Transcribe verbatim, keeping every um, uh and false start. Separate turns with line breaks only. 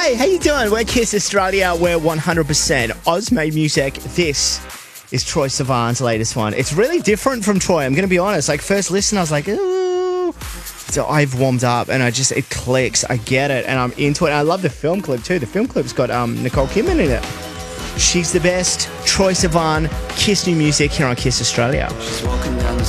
Hey, how you doing? We're Kiss Australia. We're one hundred percent Oz-made music. This is Troye Sivan's latest one. It's really different from Troye, I'm going to be honest. Like, first listen, I was like, ooh. So I've warmed up and I just, it clicks. I get it and I'm into it. And I love the film clip too. The film clip's got um, Nicole Kidman in it. She's the best. Troye Sivan, Kiss New Music here on Kiss Australia.
She's walking down the